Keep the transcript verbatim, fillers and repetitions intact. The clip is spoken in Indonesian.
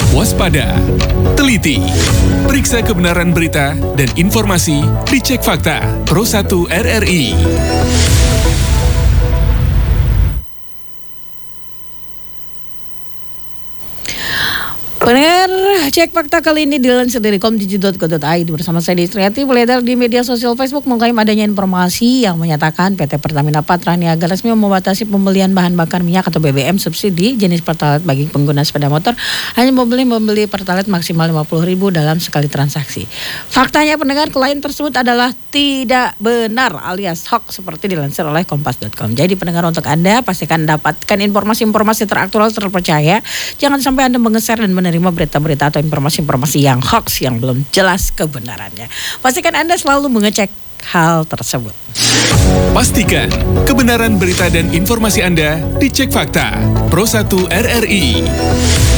Waspada, teliti, periksa kebenaran berita dan informasi di Cek Fakta Pro satu R R I. Pendengar, Cek Fakta kali ini dilansir dari komdigi titik co titik i d bersama saya Distriati. Beredar di media sosial Facebook mengklaim adanya informasi yang menyatakan P T Pertamina Patra Niaga resmi membatasi pembelian bahan bakar minyak atau B B M subsidi jenis Pertalite bagi pengguna sepeda motor hanya membeli membeli Pertalite maksimal lima puluh ribu dalam sekali transaksi. Faktanya pendengar, klaim tersebut adalah tidak benar alias hoax seperti dilansir oleh kompas titik com. Jadi pendengar, untuk Anda pastikan dapatkan informasi-informasi teraktual terpercaya. Jangan sampai Anda mengeser dan menerima berita-berita atau informasi-informasi yang hoax yang belum jelas kebenarannya. Pastikan Anda selalu mengecek hal tersebut. Pastikan kebenaran berita dan informasi Anda di Cek Fakta Pro satu R R I.